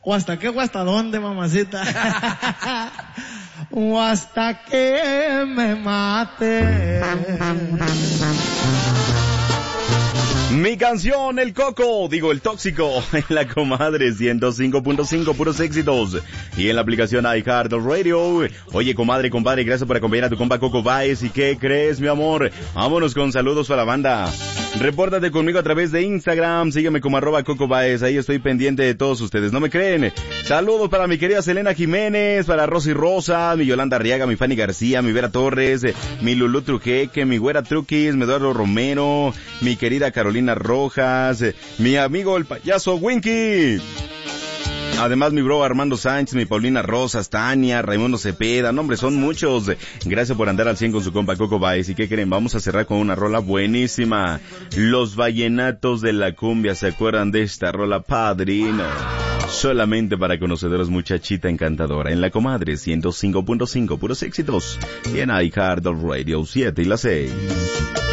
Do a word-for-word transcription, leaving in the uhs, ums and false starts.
¿O hasta qué o hasta dónde, mamacita? O hasta que me mate. Mi canción, El Coco, digo El Tóxico, en la Comadre ciento cinco punto cinco, puros éxitos. Y en la aplicación iHeartRadio. Oye, comadre, compadre, gracias por acompañar a tu compa Coco Baez. ¿Y qué crees, mi amor? Vámonos con saludos para la banda. Repórtate conmigo a través de Instagram, sígueme como arroba Coco Baez, ahí estoy pendiente de todos ustedes, ¿no me creen? Saludos para mi querida Selena Jiménez, para Rosy Rosa, mi Yolanda Arriaga, mi Fanny García, mi Vera Torres, mi Lulú Trujeque, mi Güera Truquis, mi Eduardo Romero, mi querida Carolina Rojas, mi amigo el payaso Winky. Además, mi bro Armando Sánchez, mi Paulina Rosas, Tania, Raimundo Cepeda, no hombre, son muchos. Gracias por andar al cien con su compa Coco Baez. ¿Y qué creen? Vamos a cerrar con una rola buenísima. Los Vallenatos de la Cumbia, ¿se acuerdan de esta rola, padrino? Solamente para conocedores, muchachita encantadora. En la Comadre ciento cinco punto cinco, puros éxitos. Y en iHeartRadio siete y las seis.